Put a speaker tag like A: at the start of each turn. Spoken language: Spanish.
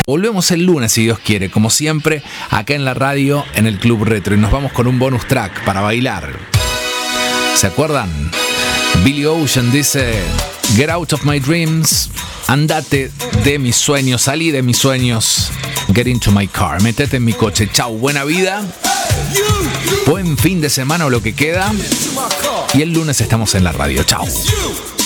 A: Volvemos el lunes, si Dios quiere, como siempre, acá en la radio, en el Club Retro. Y nos vamos con un bonus track para bailar. ¿Se acuerdan? Billy Ocean dice: Get out of my dreams. Andate de mis sueños, salí de mis sueños. Get into my car. Metete en mi coche. Chau, buena vida. Buen fin de semana o lo que queda. Y el lunes estamos en la radio. Chau.